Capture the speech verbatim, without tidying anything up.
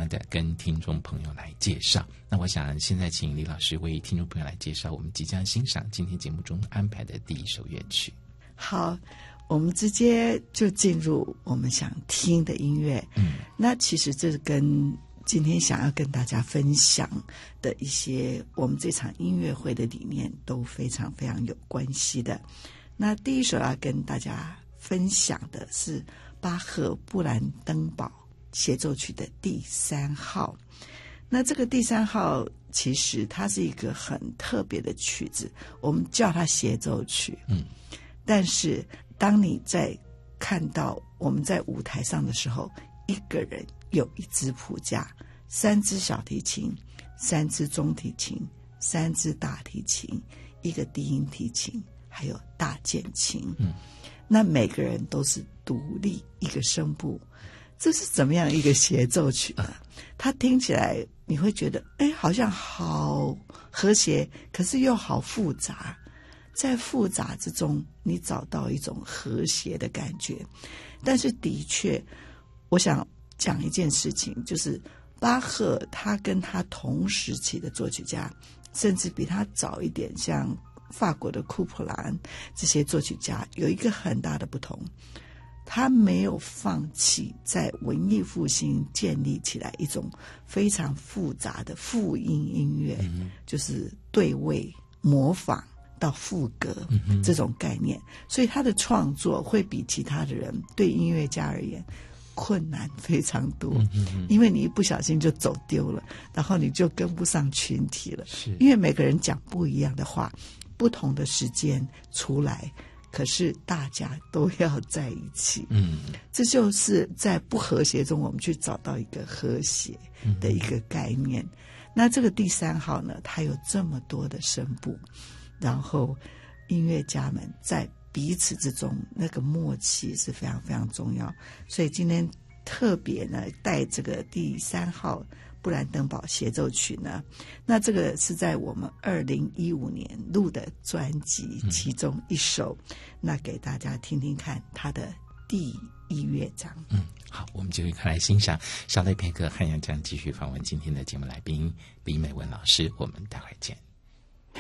么的跟听众朋友来介绍？那我想现在请李老师为听众朋友来介绍我们即将欣赏今天节目中安排的第一首乐曲。 好，我们直接就进入我们想听的音乐。嗯，那其实这跟今天想要跟大家分享的一些我们这场音乐会的理念都非常非常有关系的。那第一首要跟大家分享的是巴赫布兰登堡协奏曲的第三号。那这个第三号其实它是一个很特别的曲子，我们叫它协奏曲。嗯，但是当你在看到我们在舞台上的时候，一个人有一支谱架，三支小提琴，三支中提琴，三支大提琴，一个低音提琴，还有大键琴。嗯，那每个人都是独立一个声部，这是怎么样一个协奏曲呢？它听起来你会觉得哎，好像好和谐，可是又好复杂。在复杂之中你找到一种和谐的感觉。但是的确我想讲一件事情，就是巴赫他跟他同时期的作曲家，甚至比他早一点，像法国的库普兰这些作曲家有一个很大的不同，他没有放弃在文艺复兴建立起来一种非常复杂的复音音乐，嗯、就是对位模仿到副歌、嗯、这种概念，所以他的创作会比其他的人对音乐家而言困难非常多、嗯、因为你一不小心就走丢了，然后你就跟不上群体了，因为每个人讲不一样的话，不同的时间出来，可是大家都要在一起。嗯，这就是在不和谐中我们去找到一个和谐的一个概念、嗯、那这个第三号呢，它有这么多的声部，然后音乐家们在彼此之中那个默契是非常非常重要，所以今天特别呢带这个第三号布兰登堡协奏曲呢，那这个是在我们二零一五年录的专辑其中一首、嗯、那给大家听听看它的第一乐章。 嗯，好，我们就会来欣赏。稍待片刻，汉阳将继续访问今天的节目来宾李美文老师，我们待会儿见。